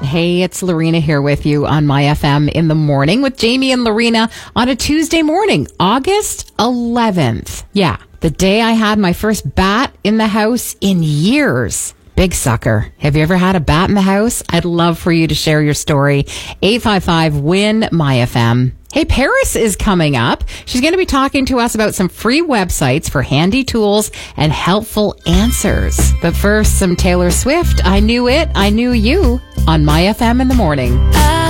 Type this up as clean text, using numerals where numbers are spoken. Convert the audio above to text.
Hey, it's Lorena here with you on My FM in the morning with Jamie and Lorena on a Tuesday morning, August 11th. Yeah, the day I had my first bat in the house in years. Big sucker. Have you ever had a bat in the house? I'd love for you to share your story. 855-WIN-MY-FM. Hey, Paris is coming up. She's going to be talking to us about some free websites for handy tools and helpful answers. But first, some Taylor Swift. I Knew It, I Knew You on My FM in the morning.